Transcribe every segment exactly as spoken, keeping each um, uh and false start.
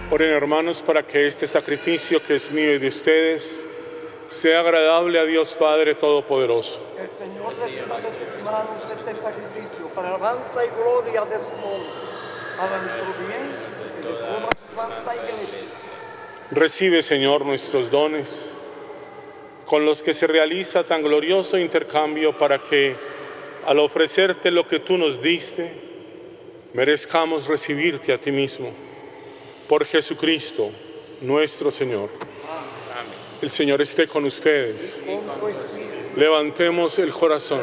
Oren, hermanos, para que este sacrificio que es mío y de ustedes sea agradable a Dios Padre Todopoderoso. Que el Señor reciba de tus manos este sacrificio para alabanza y gloria de su nombre, para nuestro bien y de toda su santa iglesia. Recibe, Señor, nuestros dones, con los que se realiza tan glorioso intercambio, para que, al ofrecerte lo que tú nos diste, merezcamos recibirte a ti mismo. Por Jesucristo, nuestro Señor. Amén. El Señor esté con ustedes. Levantemos el corazón.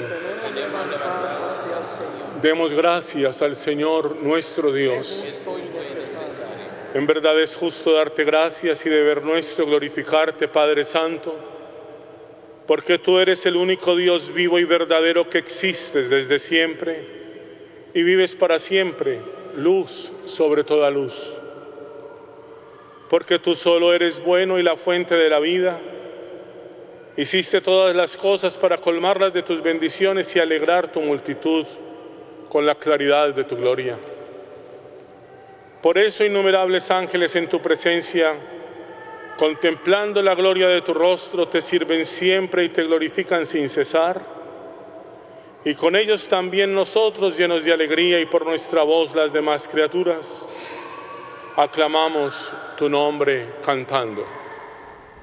Demos gracias al Señor nuestro Dios. En verdad es justo darte gracias y deber nuestro glorificarte, Padre Santo, porque tú eres el único Dios vivo y verdadero que existes desde siempre y vives para siempre, luz sobre toda luz. Porque tú solo eres bueno y la fuente de la vida. Hiciste todas las cosas para colmarlas de tus bendiciones y alegrar tu multitud con la claridad de tu gloria. Por eso innumerables ángeles en tu presencia, contemplando la gloria de tu rostro, te sirven siempre y te glorifican sin cesar. Y con ellos también nosotros, llenos de alegría, y por nuestra voz las demás criaturas, aclamamos tu nombre cantando.